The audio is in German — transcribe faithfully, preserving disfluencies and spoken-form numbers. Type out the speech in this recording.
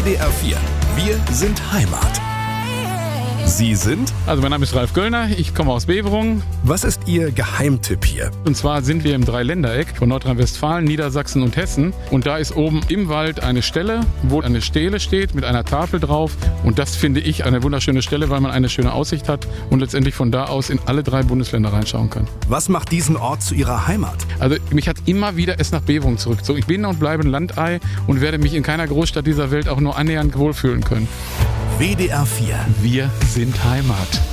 D R vier. Wir sind Heimat. Sie sind? Also mein Name ist Ralf Göllner, ich komme aus Beverungen. Was ist Ihr Geheimtipp hier? Und zwar sind wir im Dreiländereck von Nordrhein-Westfalen, Niedersachsen und Hessen. Und da ist oben im Wald eine Stelle, wo eine Stele steht mit einer Tafel drauf. Und das finde ich eine wunderschöne Stelle, weil man eine schöne Aussicht hat und letztendlich von da aus in alle drei Bundesländer reinschauen kann. Was macht diesen Ort zu Ihrer Heimat? Also mich hat immer wieder es nach Beverungen zurückgezogen. Ich bin und bleibe ein Landei und werde mich in keiner Großstadt dieser Welt auch nur annähernd wohlfühlen können. W D R vier. Wir sind Heimat.